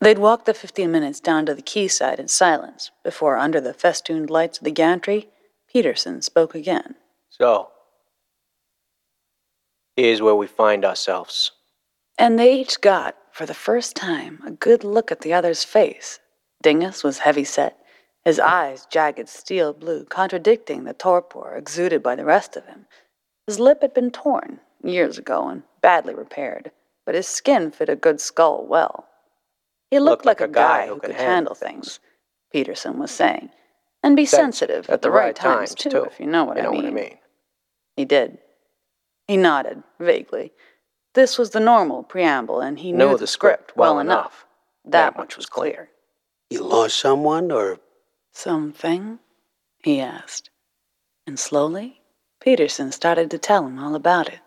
They'd walked the 15 minutes down to the quayside in silence before, under the festooned lights of the gantry, Peterson spoke again. So, here's where we find ourselves. And they each got, for the first time, a good look at the other's face. Dingus was heavy-set, his eyes jagged steel blue, contradicting the torpor exuded by the rest of him. His lip had been torn years ago and badly repaired, but his skin fit a good skull well. He looked like a guy who could handle things, Peterson was saying, and be sensitive at the right times, too, if you know what I mean. He did. He nodded, vaguely. This was the normal preamble, and he knew the script well enough. That much was clear. You lost someone, or? Something? He asked. And slowly, Peterson started to tell him all about it.